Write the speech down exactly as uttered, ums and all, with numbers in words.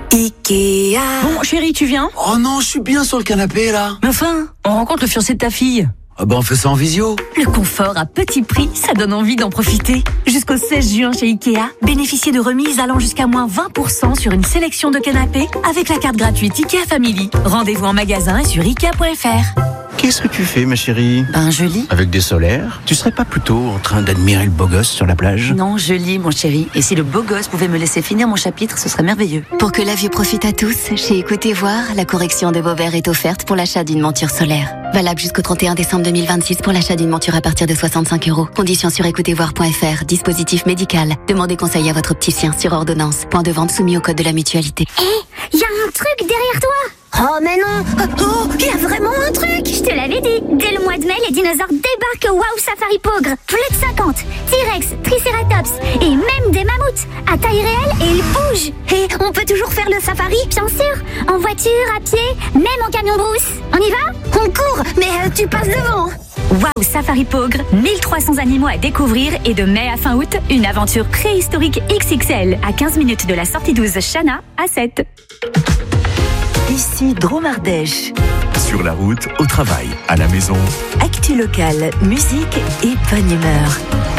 Ikea. Bon, chérie, tu viens? Oh non, je suis bien sur le canapé, là. Mais enfin, on rencontre le fiancé de ta fille. Ah bah on fait ça en visio. Le confort à petit prix, ça donne envie d'en profiter. Jusqu'au seize juin chez Ikea, bénéficiez de remises allant jusqu'à moins vingt pour cent sur une sélection de canapés avec la carte gratuite Ikea Family. Rendez-vous en magasin et sur ikea point f r. Qu'est-ce que tu fais, ma chérie? Ben, je lis. Avec des solaires? Tu serais pas plutôt en train d'admirer le beau gosse sur la plage? Non, je lis, mon chéri. Et si le beau gosse pouvait me laisser finir mon chapitre, ce serait merveilleux. Pour que la vue profite à tous, chez Écoutez Voir, la correction de vos verres est offerte pour l'achat d'une monture solaire. Valable jusqu'au trente et un décembre deux mille vingt-six pour l'achat d'une monture à partir de soixante-cinq euros. Conditions sur écoutez voir point f r. Dispositif médical. Demandez conseil à votre opticien sur ordonnance. Point de vente soumis au code de la mutualité. Hé, hey, y a un truc derrière toi! Oh mais non! Oh, il y a vraiment un truc! Je te l'avais dit! Dès le mois de mai, les dinosaures débarquent au Wow Safari Pogre! Plus de cinquante! T-Rex, Triceratops et même des mammouths! À taille réelle et ils bougent! Et on peut toujours faire le safari, bien sûr! En voiture, à pied, même en camion brousse! On y va? On court! Mais euh, tu passes devant! Wow Safari Pogre, mille trois cents animaux à découvrir et de mai à fin août, une aventure préhistorique X X L à quinze minutes de la sortie douze Chana à sept. Ici Dromardèche. Sur la route, au travail, à la maison. Actu locale, musique et bonne humeur.